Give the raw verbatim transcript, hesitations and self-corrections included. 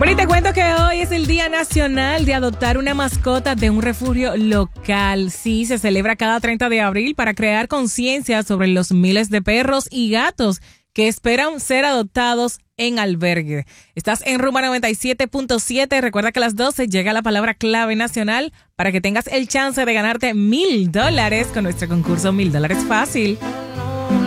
Bueno, y te cuento que hoy es el Día Nacional de Adoptar una Mascota de un Refugio Local. Sí, se celebra cada treinta de abril para crear conciencia sobre los miles de perros y gatos que esperan ser adoptados en albergue. Estás en Rumba noventa y siete punto siete. Recuerda que a las doce llega la palabra clave nacional para que tengas el chance de ganarte mil dólares con nuestro concurso Mil Dólares Fácil.